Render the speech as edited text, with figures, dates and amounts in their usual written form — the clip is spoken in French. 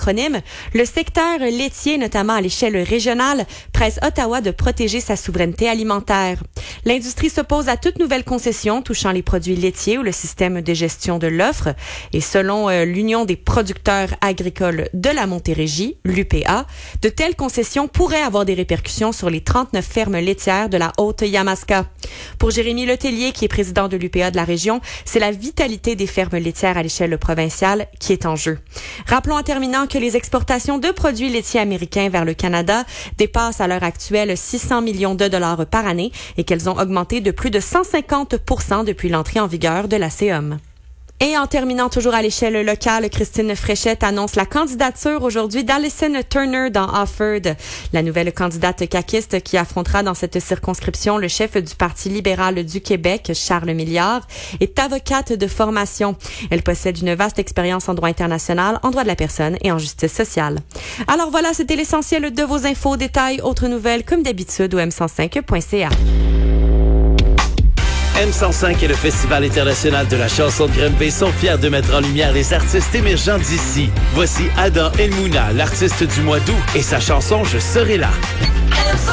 l'acronyme, le secteur laitier, notamment à l'échelle régionale, presse Ottawa de protéger sa souveraineté alimentaire. L'industrie s'oppose à toute nouvelle concession touchant les produits laitiers ou le système de gestion de l'offre. Et selon l'Union des producteurs agricoles de la Montérégie, l'UPA, de telles concessions pourraient avoir des répercussions sur les 39 fermes laitières de la Haute-Yamaska. Pour Jérémy Letellier, qui est président de l'UPA de la région, c'est la vitalité des fermes laitières à l'échelle provinciale qui est en jeu. Rappelons en terminant que les exportations de produits laitiers américains vers le Canada dépassent à l'heure actuelle 600 millions de dollars par année et qu'elles ont augmenté de plus de 150% depuis l'entrée en vigueur de la CEOM. Et en terminant toujours à l'échelle locale, Christine Fréchette annonce la candidature aujourd'hui d'Alison Turner dans Offord. La nouvelle candidate caquiste qui affrontera dans cette circonscription le chef du Parti libéral du Québec, Charles Milliard, est avocate de formation. Elle possède une vaste expérience en droit international, en droit de la personne et en justice sociale. Alors voilà, c'était l'essentiel de vos infos, détails, autres nouvelles comme d'habitude au m105.ca. M105 et le Festival international de la chanson de Grimby sont fiers de mettre en lumière les artistes émergents d'ici. Voici Adam El Mouna, l'artiste du mois d'août, et sa chanson « Je serai là ».